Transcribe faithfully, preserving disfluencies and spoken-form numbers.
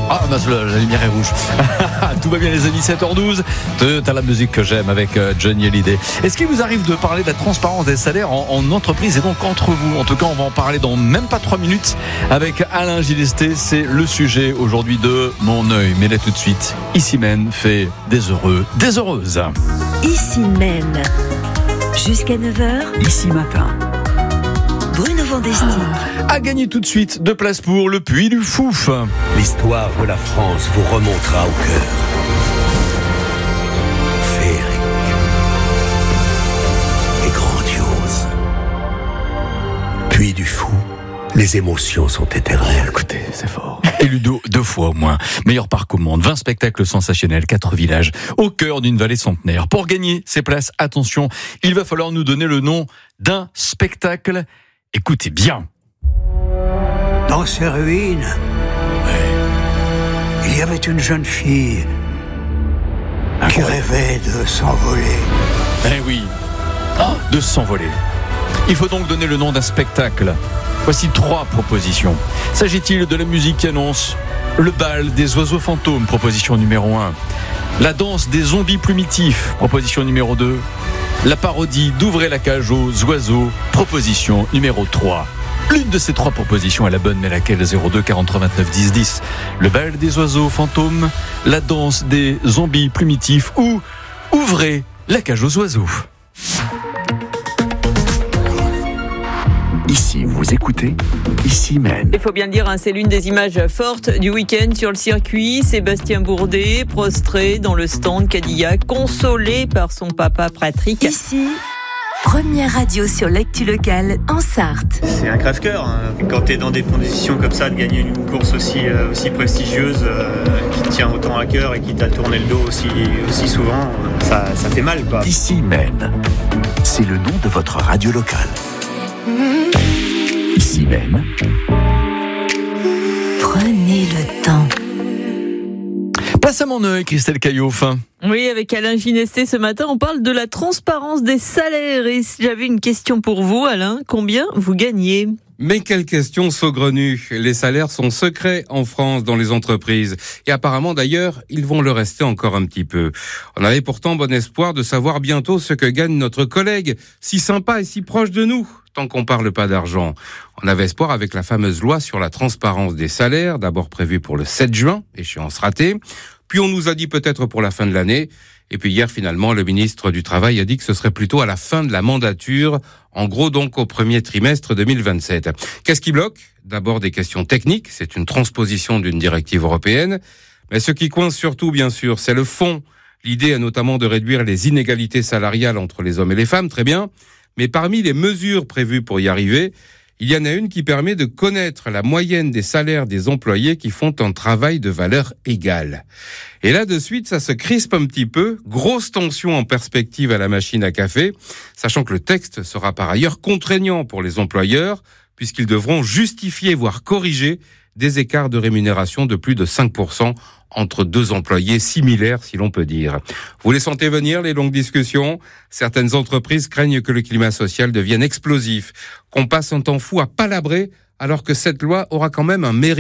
Ah, bah, la, la lumière est rouge. Tout va bien les amis, sept heures douze. T'as la musique que j'aime avec euh, Johnny Hallyday. Est-ce qu'il vous arrive de parler de la transparence des salaires en, en entreprise et donc entre vous? En tout cas, on va en parler dans même pas trois minutes avec Alain Gillesté. C'est le sujet aujourd'hui de Mon œil. Mais là tout de suite, Ici Même fait des heureux, des heureuses. Ici Même. Jusqu'à neuf heures. Ici Matin. Bruno Vandestick. À gagner tout de suite deux places pour le Puy du Fouf. L'histoire de la France vous remontera au cœur. Féerique et grandiose. Puy du Fou, les émotions sont éternelles. Écoutez, c'est fort. Élu deux, deux fois au moins. Meilleur parc au monde. vingt spectacles sensationnels, quatre villages, au cœur d'une vallée centenaire. Pour gagner ces places, attention, il va falloir nous donner le nom d'un spectacle. Écoutez bien. Dans ces ruines, il y avait une jeune fille qui rêvait de s'envoler. Eh oui, oh, de s'envoler. Il faut donc donner le nom d'un spectacle. Voici trois propositions. S'agit-il de la musique qui annonce le bal des oiseaux fantômes, proposition numéro un. La danse des zombies plumitifs, proposition numéro deux. La parodie d'Ouvrez la cage aux oiseaux, proposition numéro trois. L'une de ces trois propositions est la bonne, mais laquelle? Zéro deux quarante-trois vingt-neuf dix dix. Le bal des oiseaux fantômes, la danse des zombies plumitifs ou Ouvrez la cage aux oiseaux. Ici, vous écoutez Ici Même. Il faut bien le dire, hein, c'est l'une des images fortes du week-end sur le circuit. Sébastien Bourdet, prostré dans le stand Cadillac, consolé par son papa Patrick. Ici, première radio sur l'actu locale en Sarthe. C'est un crève-cœur, hein. Quand tu es dans des conditions comme ça, de gagner une course aussi, euh, aussi prestigieuse, euh, qui te tient autant à cœur et qui t'a tourné le dos aussi, aussi souvent, ça, ça fait mal, quoi. Ici Même. C'est le nom de votre radio locale. Ici Même. Prenez le temps. Place à Mon œil, Christelle Caillouf. Oui, avec Alain Gillesté ce matin, on parle de la transparence des salaires. Et j'avais une question pour vous, Alain. Combien vous gagnez ? Mais quelle question saugrenue. Les salaires sont secrets en France dans les entreprises. Et apparemment d'ailleurs, ils vont le rester encore un petit peu. On avait pourtant bon espoir de savoir bientôt ce que gagne notre collègue, si sympa et si proche de nous, tant qu'on parle pas d'argent. On avait espoir avec la fameuse loi sur la transparence des salaires, d'abord prévue pour le sept juin, échéance ratée. Puis on nous a dit peut-être pour la fin de l'année. Et puis hier, finalement, le ministre du Travail a dit que ce serait plutôt à la fin de la mandature, en gros donc au premier trimestre deux mille vingt-sept. Qu'est-ce qui bloque ? D'abord des questions techniques, c'est une transposition d'une directive européenne. Mais ce qui coince surtout, bien sûr, c'est le fond. L'idée est notamment de réduire les inégalités salariales entre les hommes et les femmes, très bien. Mais parmi les mesures prévues pour y arriver, il y en a une qui permet de connaître la moyenne des salaires des employés qui font un travail de valeur égale. Et là, de suite, ça se crispe un petit peu. Grosse tension en perspective à la machine à café, sachant que le texte sera par ailleurs contraignant pour les employeurs, puisqu'ils devront justifier, voire corriger, des écarts de rémunération de plus de cinq pour cent entre deux employés similaires, si l'on peut dire. Vous les sentez venir, les longues discussions ? Certaines entreprises craignent que le climat social devienne explosif, qu'on passe un temps fou à palabrer, alors que cette loi aura quand même un mérite.